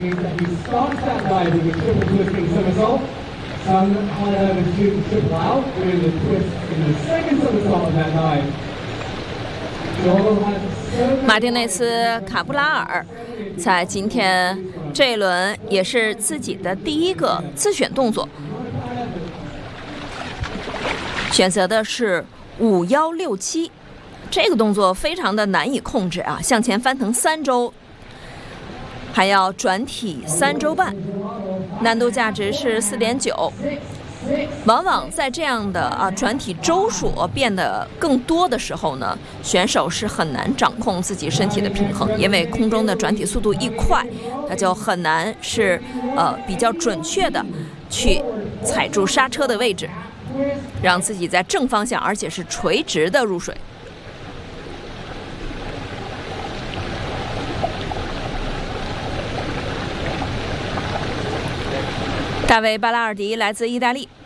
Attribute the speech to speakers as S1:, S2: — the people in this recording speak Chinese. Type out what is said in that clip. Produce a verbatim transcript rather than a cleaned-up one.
S1: That he starts that diving with triple twisting somersault. Some high over to the triple out, doing the twist in the second somersault of that dive. Joel has so
S2: 马丁内斯·卡布拉尔在今天这一轮也是自己的第一个自选动作，选择的是五幺六七，这个动作非常的难以控制啊，向前翻腾三周，还要转体三周半，难度价值是四点九。往往在这样的啊转体周数变得更多的时候呢，选手是很难掌控自己身体的平衡，因为空中的转体速度一快，他就很难是呃比较准确的去踩住刹车的位置，让自己在正方向而且是垂直的入水。大卫·巴拉尔迪来自意大利。